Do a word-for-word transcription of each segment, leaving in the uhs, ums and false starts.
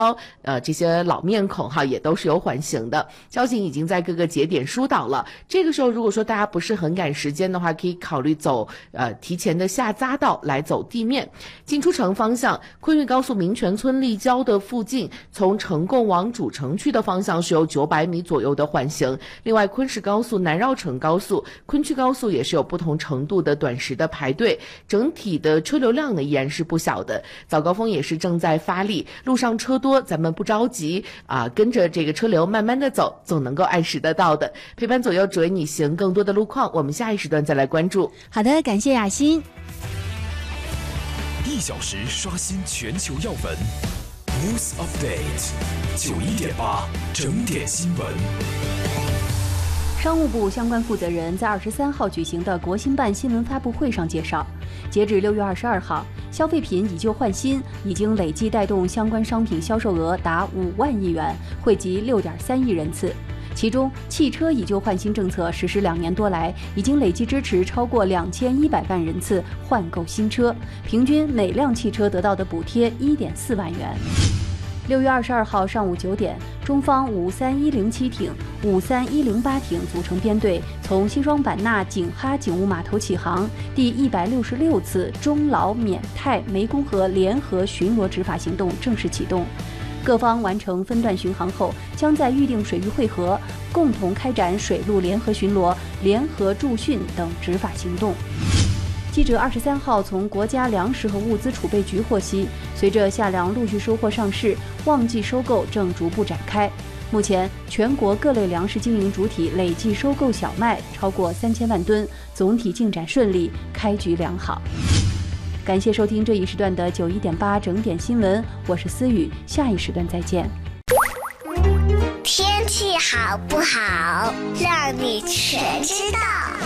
呃，这些老面孔哈也都是有缓行的。交警已经在各个节点疏导了。这个时候，如果说大家不是很赶时间的话，可以考虑走呃提前的下匝道来走地面。进出城方向，昆玉高速民权村立交的附近，从城贡往主城区的方向是有九百米左右的缓行。另外，昆石高速南绕城高速、昆区高速也是有不同程度的短时的排队，整体的车流量呢依然是不小的。早高峰也是正在发力，路上车多。咱们不着急啊，跟着这个车流慢慢的走，总能够按时得到的。陪伴左右，只为你行更多的路况，我们下一时段再来关注。 好的，感谢雅欣。 一小时刷新全球要闻 ，News Update 九一点八整点新闻。 商务部相关负责人在二十三号举行的国新办新闻发布会上介绍，截至六月二十二号，消费品以旧换新已经累计带动相关商品销售额达五万亿元，惠及六点三亿人次。其中，汽车以旧换新政策实施两年多来，已经累计支持超过两千一百万人次换购新车，平均每辆汽车得到的补贴一点四万元。六月二十二号上午九点，中方五三一零七艇、五三一零八艇组成编队，从西双版纳景哈警务码头起航，第一百六十六次中老缅泰湄公河联合巡逻执法行动正式启动。各方完成分段巡航后，将在预定水域汇合，共同开展水陆联合巡逻、联合驻训等执法行动。记者二十三号从国家粮食和物资储备局获悉，随着夏粮陆续收获上市，旺季收购正逐步展开。目前，全国各类粮食经营主体累计收购小麦超过三千万吨，总体进展顺利，开局良好。感谢收听这一时段的九一点八整点新闻，我是思雨，下一时段再见。 天气好不好，让你全知道。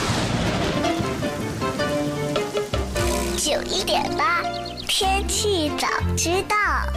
九一点八，天气早知道。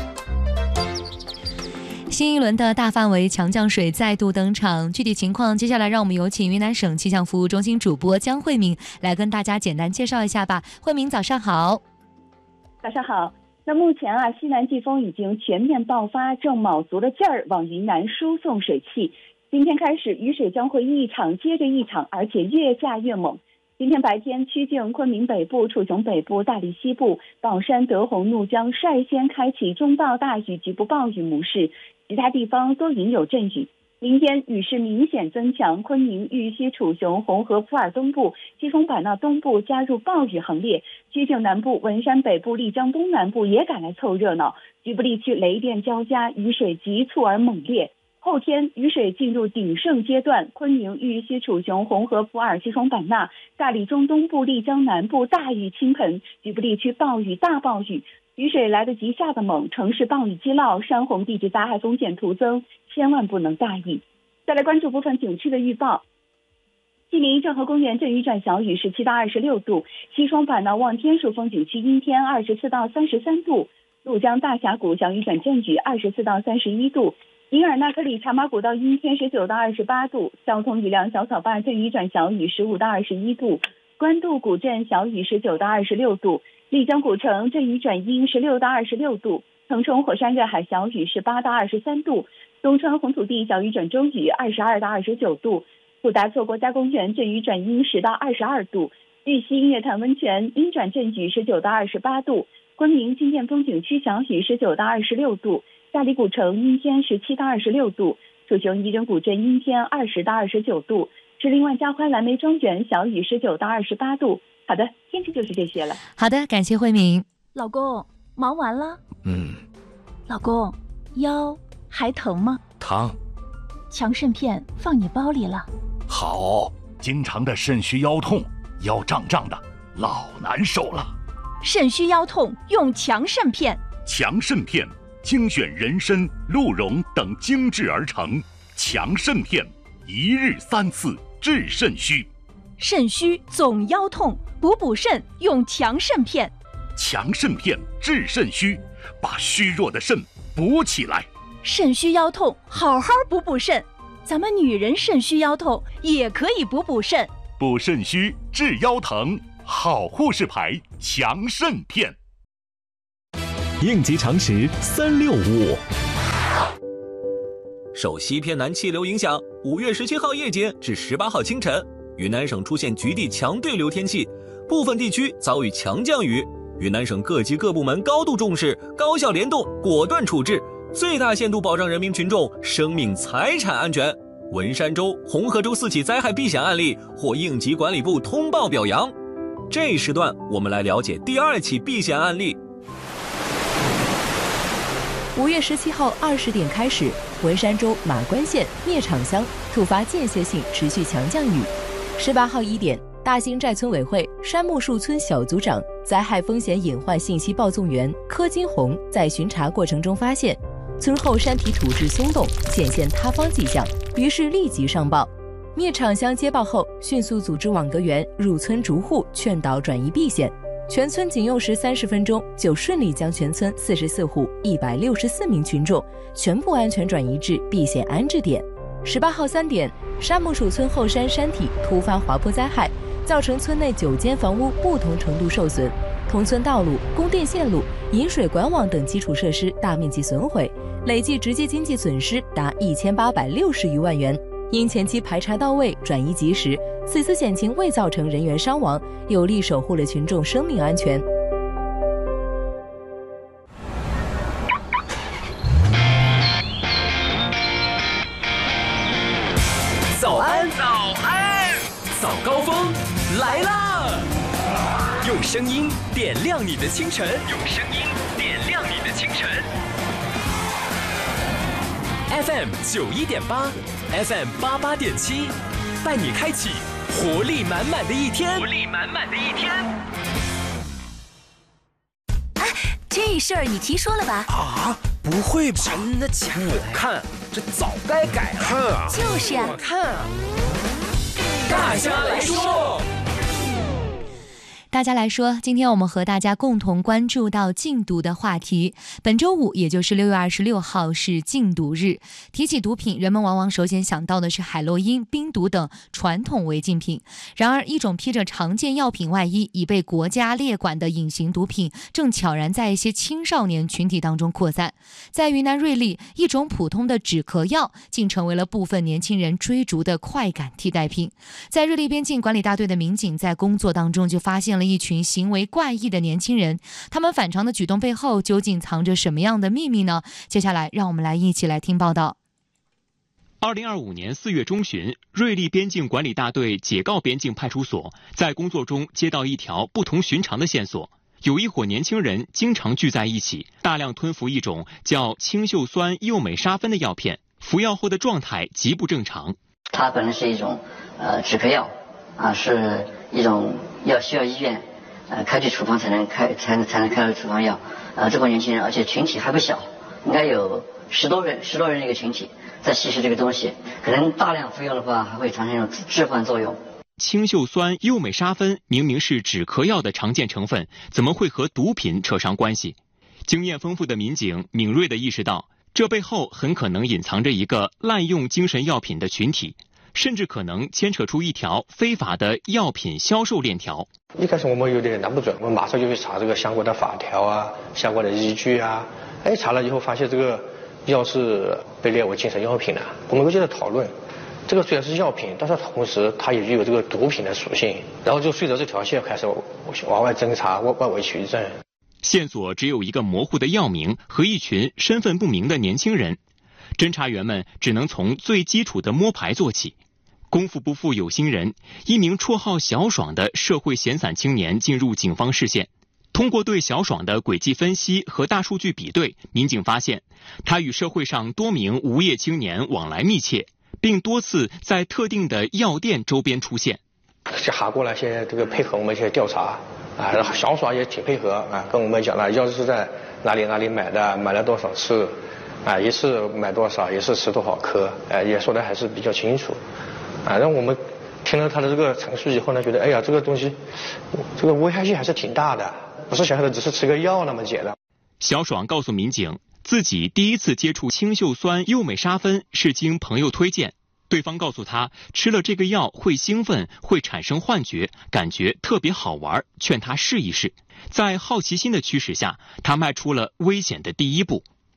新一轮的大范围强降水再度登场，具体情况接下来让我们有请云南省气象服务中心主播江慧敏来跟大家简单介绍一下吧。慧敏，早上好。 早上好。那目前啊，西南季风已经全面爆发，正卯足了劲儿往云南输送水汽。今天开始，雨水将会一场接着一场，而且越下越猛。今天白天，曲靖、昆明北部、楚雄北部、大理西部、保山、德宏、怒江率先开启中到大雨局部暴雨模式，其他地方多云有阵雨。明天雨势明显增强，昆明、玉溪、楚雄、红河、普洱东部、西双版纳东部加入暴雨行列，曲靖南部、文山北部、丽江东南部也赶来凑热闹，局部地区雷电交加，雨水急促而猛烈。后天雨水进入鼎盛阶段，昆明、玉溪、楚雄、红河、普洱、西双版纳、大理中东部、丽江南部大雨倾盆，局部地区暴雨大暴雨，雨水来得急下的猛，城市暴雨积涝，山洪地质灾害风险徒增，千万不能大意。再来关注部分景区的预报。吉林郑和公园阵雨转小雨十七到二十六度，西双版纳望天树风景区阴天二十四到三十三度，怒江大峡谷小雨转阵雨二十四到三十一度。银尔纳克里茶马古道阴天十九到二十八度，交通雨量小草坝阵雨转小雨十五到二十一度，官渡古镇小雨十九到二十六度，丽江古城阵雨转阴十六到二十六度，腾冲火山热海小雨十八到二十三度，东川红土地小雨转中雨二十二到二十九度，普达措国家公园阵雨转阴十到二十二度，玉溪音乐潭温泉阴转阵雨十九到二十八度，昆明金殿风景区小雨十九到二十六度，大理古城阴天十七到二十六度，楚雄宜人古镇阴天二十到二十九度，石林万家欢蓝莓庄园小雨十九到二十八度。好的，天气就是这些了。 好的，感谢慧敏。 老公，忙完了？ 嗯。 老公，腰还疼吗？ 疼。 强肾片放你包里了。 好，经常的肾虚腰痛，腰胀胀的，老难受了。 肾虚腰痛用强肾片。 强肾片精选人参、鹿茸等精制而成，强肾片一日三次治肾虚。 肾虚总腰痛，补补肾用强肾片。 强肾片治肾虚，把虚弱的肾补起来。 肾虚腰痛，好好补补肾。咱们女人肾虚腰痛也可以补补肾。 补肾虚治腰疼，好护士牌强肾片。 应急常识三六五。 受西偏南气流影响，五月十七号夜间至十八号清晨，云南省出现局地强对流天气，部分地区遭遇强降雨。云南省各级各部门高度重视，高效联动，果断处置，最大限度保障人民群众生命财产安全。文山州、红河州四起灾害避险案例获应急管理部通报表扬。这一时段，我们来了解第二起避险案例。 五月十七号二十点开始，文山州马关县灭场乡突发间歇性持续强降雨。十八号一点，大兴寨村委会山木树村小组长、灾害风险隐患信息报送员柯金红在巡查过程中发现，村后山体土质松动，显现塌方迹象，于是立即上报。灭场乡接报后，迅速组织网格员入村逐户劝导转移避险。全村仅用时三十分钟，就顺利将全村四十四户一百六十四名群众全部安全转移至避险安置点。十八号三点，山木属村后山山体突发滑坡灾害，造成村内九间房屋不同程度受损，同村道路、供电线路、引水管网等基础设施大面积损毁，累计直接经济损失达一千八百六十余万元。因前期排查到位，转移及时，此次险情未造成人员伤亡，有力守护了群众生命安全。 早安，早安，早高峰来啦！用声音点亮你的清晨，用声音点亮你的清晨。F M 九一点八 ，F M 八八点七，带你开启活力满满的一天。活力满满的一天。 哎，这事儿你提说了吧？ 啊，不会吧？真的假的？我看这早该改了。看啊， 就是啊， 我看啊。大家来说。 大家来说，今天我们和大家共同关注到禁毒的话题。本周五，也就是六月二十六号是禁毒日。提起毒品，人们往往首先想到的是海洛因、冰毒等传统违禁品。然而，一种披着常见药品外衣、已被国家列管的隐形毒品，正悄然在一些青少年群体当中扩散。在云南瑞丽，一种普通的止咳药，竟成为了部分年轻人追逐的快感替代品。在瑞丽边境管理大队的民警在工作当中就发现了一群行为怪异的年轻人，他们反常的举动背后究竟藏着什么样的秘密呢？接下来让我们来一起来听报道。 二零二五年四月中旬，瑞丽边境管理大队解告边境派出所在工作中接到一条不同寻常的线索，有一伙年轻人经常聚在一起，大量吞服一种叫氢溴酸右美沙芬的药片，服药后的状态极不正常。 它本身是一种呃止咳药啊，是一种要需要医院呃开具处方才能开才能才能开的处方药。呃，这伙年轻人，而且群体还不小，应该有十多人十多人一个群体在吸食这个东西，可能大量服用的话还会产生一种致幻作用。 氢溴酸右美沙芬明明是止咳药的常见成分，怎么会和毒品扯上关系？经验丰富的民警敏锐地意识到，这背后很可能隐藏着一个滥用精神药品的群体，甚至可能牵扯出一条非法的药品销售链条。 一开始我们有点拿不准，我们马上就去查这个相关的法条啊，相关的依据啊。哎，查了以后发现这个药是被列为精神药品的，我们就在讨论，这个虽然是药品，但是同时它也具有这个毒品的属性。然后就顺着这条线开始往外侦查，外围取证。 线索只有一个模糊的药名和一群身份不明的年轻人，侦查员们只能从最基础的摸排做起。功夫不负有心人，一名绰号小爽的社会闲散青年进入警方视线。通过对小爽的轨迹分析和大数据比对，民警发现他与社会上多名无业青年往来密切，并多次在特定的药店周边出现。 这哈过来先这个配合我们一些调查啊，然后小爽也挺配合啊，跟我们讲了药是在哪里哪里买的，买了多少次啊，一次买多少，一次吃多少颗，哎，也说的还是比较清楚啊。让我们听了他的这个陈述以后呢，觉得哎呀，这个东西这个危害性还是挺大的，不是想象的只是吃个药那么简单。 小爽告诉民警，自己第一次接触氢溴酸右美沙芬是经朋友推荐，对方告诉他吃了这个药会兴奋，会产生幻觉，感觉特别好玩，劝他试一试。在好奇心的驱使下，他迈出了危险的第一步。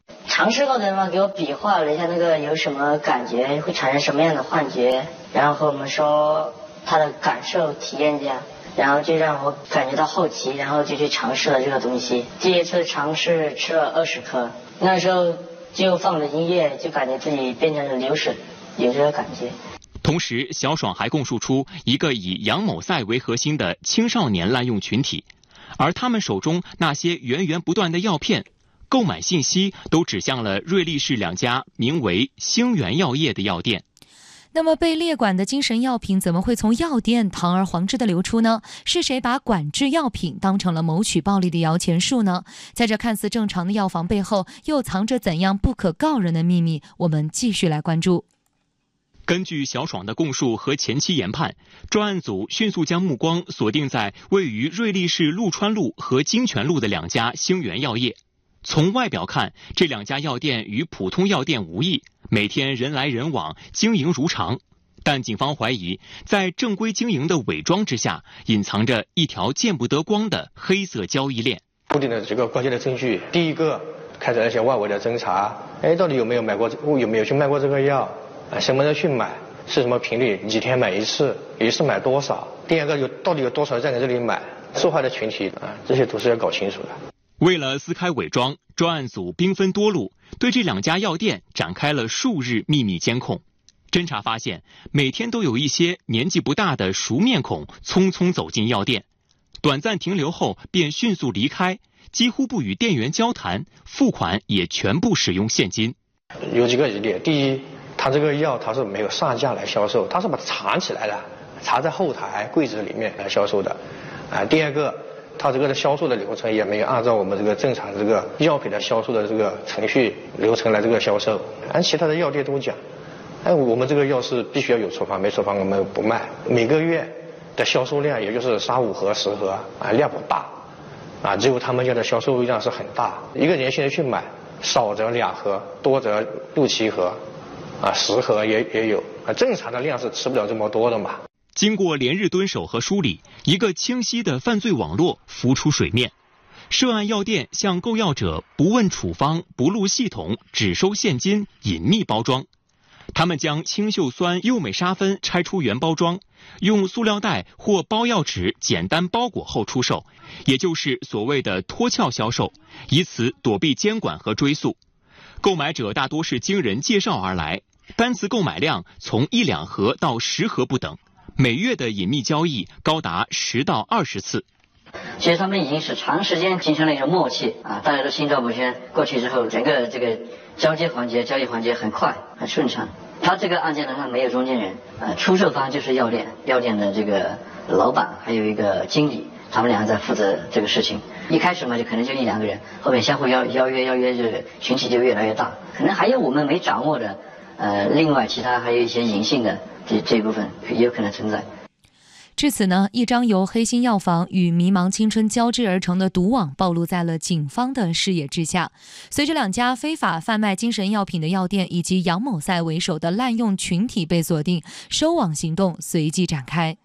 尝试过的人嘛，给我比划了一下那个有什么感觉，会产生什么样的幻觉，然后和我们说他的感受体验这样，然后就让我感觉到好奇，然后就去尝试了这个东西。第一次尝试吃了二十颗，那时候就放着音乐，就感觉自己变成了流水，有这个感觉。 同时，小爽还供述出一个以杨某赛为核心的青少年滥用群体，而他们手中那些源源不断的药片，购买信息都指向了瑞丽市两家名为星源药业的药店。 那么被列管的精神药品怎么会从药店堂而皇之的流出呢？是谁把管制药品当成了谋取暴利的摇钱树呢？在这看似正常的药房背后，又藏着怎样不可告人的秘密？我们继续来关注。 根据小爽的供述和前期研判，专案组迅速将目光锁定在位于瑞丽市陆川路和金泉路的两家星源药业。从外表看，这两家药店与普通药店无异，每天人来人往，经营如常。但警方怀疑，在正规经营的伪装之下，隐藏着一条见不得光的黑色交易链。 固定的几个关键的证据，第一个，开展一些外围的侦查，哎，到底有没有买过，有没有去卖过这个药？啊，什么人去买？是什么频率？几天买一次？一次买多少？第二个，有到底有多少人在你这里买？受害的群体啊，这些都是要搞清楚的。 为了撕开伪装，专案组兵分多路，对这两家药店展开了数日秘密监控。侦查发现，每天都有一些年纪不大的熟面孔匆匆走进药店，短暂停留后便迅速离开，几乎不与店员交谈，付款也全部使用现金。 有几个疑点，第一，他这个药他是没有上架来销售，他是把它藏起来的，藏在后台柜子里面来销售的。啊，第二个，他这个的销售的流程也没有按照我们这个正常这个药品的销售的这个程序流程来这个销售。按其他的药店都讲，哎，我们这个药是必须要有处方，没处方我们不卖。每个月的销售量也就是三五盒、十盒，啊，量不大，啊，只有他们家的销售量是很大。一个年轻人去买，少则两盒，多则六七盒。啊，十盒也也有啊，正常的量是吃不了这么多的嘛。 经过连日蹲守和梳理，一个清晰的犯罪网络浮出水面。涉案药店向购药者不问处方、不录系统，只收现金，隐秘包装。他们将氰溴酸右美沙芬拆出原包装，用塑料袋或包药纸简单包裹后出售，也就是所谓的脱壳销售，以此躲避监管和追诉。购买者大多是经人介绍而来，单次购买量从一两盒到十盒不等，每月的隐秘交易高达十到二十次。 其实他们已经是长时间形成了一个默契啊，大家都心照不宣。过去之后，整个这个交接环节、交易环节很快、很顺畅。他这个案件呢，他没有中间人，呃，出售方就是药店，药店的这个老板还有一个经理。他们两个在负责这个事情，一开始嘛就可能就一两个人，后面相互邀邀约邀约，这个群体就越来越大，可能还有我们没掌握的，呃，另外其他还有一些隐性的这这一部分也有可能存在。 至此呢，一张由黑心药房与迷茫青春交织而成的毒网暴露在了警方的视野之下。随着两家非法贩卖精神药品的药店以及杨某赛为首的滥用群体被锁定，收网行动随即展开。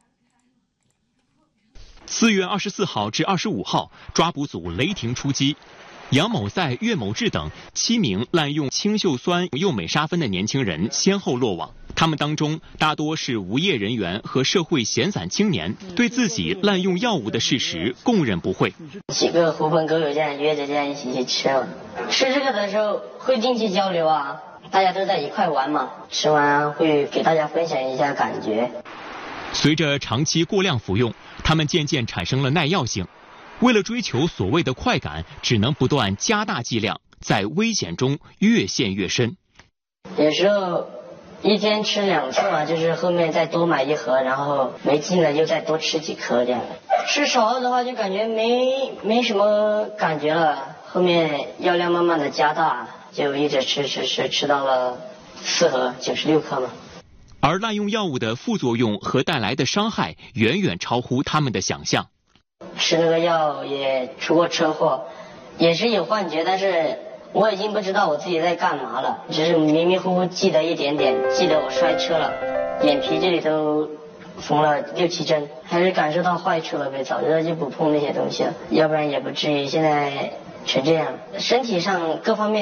四月二十四号至二十五号，抓捕组雷霆出击，杨某赛、岳某志等七名滥用氰溴酸右美沙芬的年轻人先后落网。他们当中大多是无业人员和社会闲散青年，对自己滥用药物的事实供认不讳。 几个狐朋狗友这样约着这样一起去吃了，吃这个的时候会定期交流啊，大家都在一块玩嘛，吃完会给大家分享一下感觉。 随着长期过量服用，他们渐渐产生了耐药性。为了追求所谓的快感，只能不断加大剂量，在危险中越陷越深。 有时候一天吃两次嘛，就是后面再多买一盒，然后没劲了又再多吃几颗这样。吃少了的话就感觉没没什么感觉了，后面药量慢慢的加大，就一直吃吃吃吃到了四盒九十六克嘛。 而滥用药物的副作用和带来的伤害远远超乎他们的想象。 吃那个药也出过车祸，也是有幻觉，但是我已经不知道我自己在干嘛了，只是迷迷糊糊记得一点点，记得我摔车了，眼皮这里都缝了六七针，还是感受到坏处了呗，早知道就不碰那些东西了，要不然也不至于现在成这样。身体上各方面的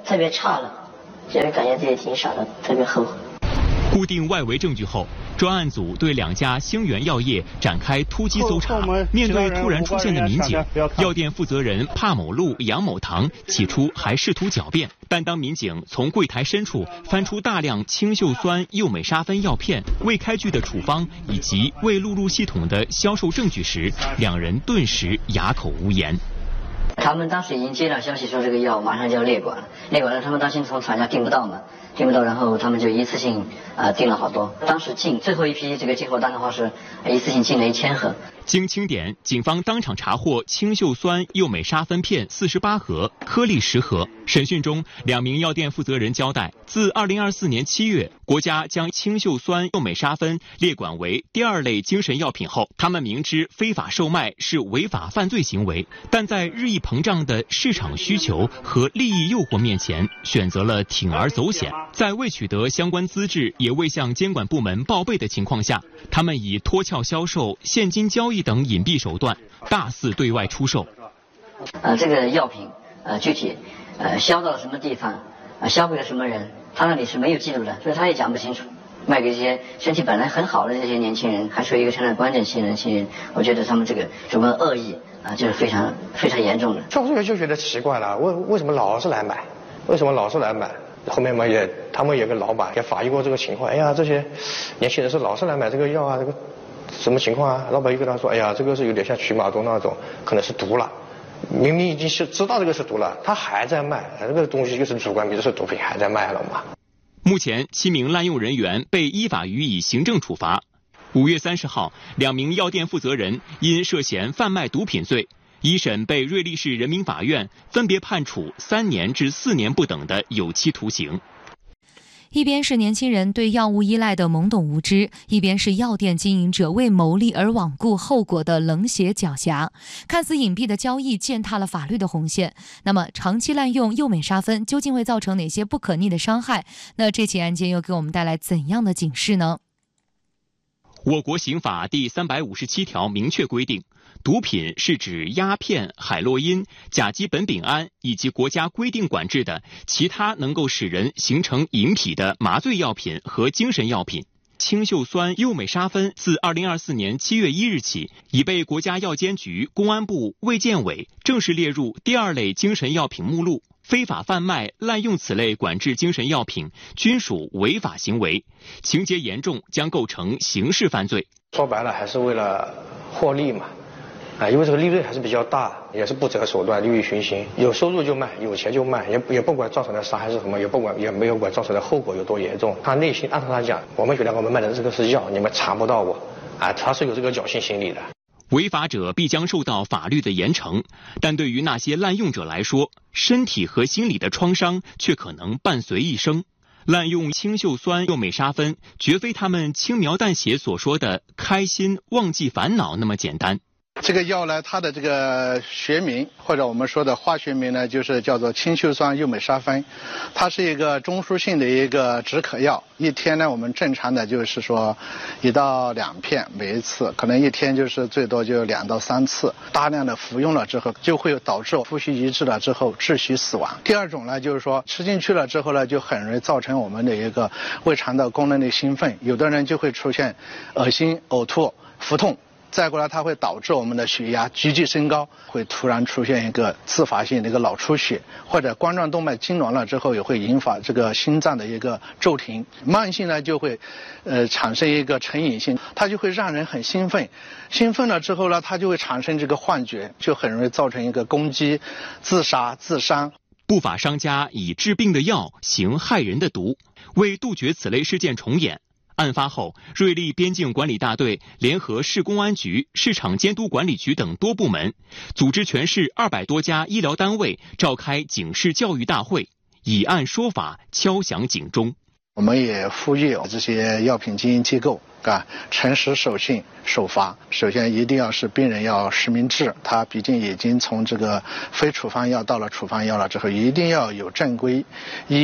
特别差了，就感觉自己挺傻的，特别后悔。 固定外围证据后，专案组对两家星源药业展开突击搜查。面对突然出现的民警，药店负责人帕某路、杨某堂起初还试图狡辩，但当民警从柜台深处翻出大量氢溴酸右美沙芬药片、未开具的处方以及未录入系统的销售证据时，两人顿时哑口无言。 他们当时已经接到消息说这个药马上就要列管了，列管了，他们当时从厂家订不到嘛，订不到，然后他们就一次性啊、呃、订了好多。当时进最后一批这个进货单的话是一次性进了一千盒。 经清点，警方当场查获氢溴酸右美沙芬片四十八盒，颗粒十盒。审讯中，两名药店负责人交代，自二零二四年七月，国家将氢溴酸右美沙芬列管为第二类精神药品后，他们明知非法售卖是违法犯罪行为，但在日益膨胀的市场需求和利益诱惑面前，选择了铤而走险。在未取得相关资质，也未向监管部门报备的情况下，他们以脱壳销售、现金交易等隐蔽手段，大肆对外出售。 呃，这个药品呃具体呃销到了什么地方，呃销给了什么人，他那里是没有记录的，所以他也讲不清楚。卖给这些身体本来很好的这些年轻人，还处于一个成长关键期的年轻人，我觉得他们这个什么恶意啊，就是非常非常严重的。 消费者就觉得奇怪了，为为什么老是来买？为什么老是来买？后面嘛也，他们有个老板也反映过这个情况，哎呀，这些年轻人是老是来买这个药啊，这个什么情况啊？老板又跟他说，哎呀，这个是有点像曲马毒那种，可能是毒了。明明已经是知道这个是毒了，他还在卖，这个东西就是主观迷，这是毒品，还在卖了嘛？ 目前，七名滥用人员被依法予以行政处罚。五月三十号，两名药店负责人因涉嫌贩卖毒品罪，一审被瑞丽市人民法院分别判处三年至四年不等的有期徒刑。 一边是年轻人对药物依赖的懵懂无知，一边是药店经营者为牟利而罔顾后果的冷血狡黠。看似隐蔽的交易践踏了法律的红线。那么，长期滥用右美沙芬究竟会造成哪些不可逆的伤害？那这起案件又给我们带来怎样的警示呢？ 我国刑法第三百五十七条明确规定，毒品是指鸦片、海洛因、甲基苯丙胺以及国家规定管制的其他能够使人形成瘾体的麻醉药品和精神药品。氢溴酸右美沙芬自二零二四年七月一日起，已被国家药监局、公安部、卫健委正式列入第二类精神药品目录。非法贩卖、滥用此类管制精神药品均属违法行为，情节严重将构成刑事犯罪。 说白了还是为了获利嘛，啊，因为这个利润还是比较大，也是不择手段、利欲熏心，有收入就卖，有钱就卖，也也不管造成的伤害是什么，也不管也没有管造成的后果有多严重。他内心按照他讲，我们觉得我们卖的这个是药，你们查不到我，啊，他是有这个侥幸心理的。 违法者必将受到法律的严惩，但对于那些滥用者来说，身体和心理的创伤却可能伴随一生。滥用氢溴酸右美沙芬，绝非他们轻描淡写所说的开心、忘记烦恼那么简单。 这个药呢，它的这个学名或者我们说的化学名呢，就是叫做氢溴酸右美沙芬。它是一个中枢性的一个止渴药，一天呢我们正常的就是说一到两片，每一次可能一天就是最多就两到三次，大量的服用了之后就会导致呼吸抑制了之后窒息死亡。第二种呢就是说吃进去了之后呢，就很容易造成我们的一个胃肠道功能的兴奋，有的人就会出现恶心、呕吐、腹痛。再过来，它会导致我们的血压急剧升高，会突然出现一个自发性的一个脑出血，或者冠状动脉痉挛了之后，也会引发这个心脏的一个骤停。慢性呢，就会呃产生一个成瘾性，它就会让人很兴奋，兴奋了之后呢，它就会产生这个幻觉，就很容易造成一个攻击、自杀、自伤。 不法商家以治病的药行害人的毒，为杜绝此类事件重演。案发后，瑞丽边境管理大队联合市公安局、市场监督管理局等多部门，组织全市二百多家医疗单位召开警示教育大会，以案说法，敲响警钟。 我们也呼吁这些药品经营机构啊，诚实守信守法。首先一定要是病人要实名制，他毕竟已经从这个非处方药到了处方药了之后，一定要有正规医院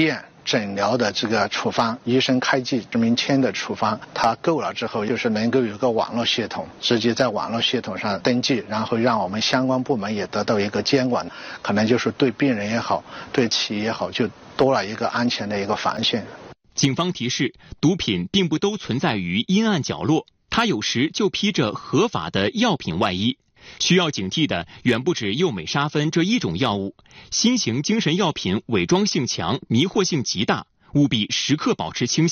诊疗的这个处方，医生开具证明签的处方，它够了之后，就是能够有个网络系统，直接在网络系统上登记，然后让我们相关部门也得到一个监管，可能就是对病人也好，对企业也好，就多了一个安全的一个防线。 警方提示，毒品并不都存在于阴暗角落，它有时就披着合法的药品外衣。需要警惕的远不止右美沙芬这一种药物，新型精神药品伪装性强，迷惑性极大，务必时刻保持清醒。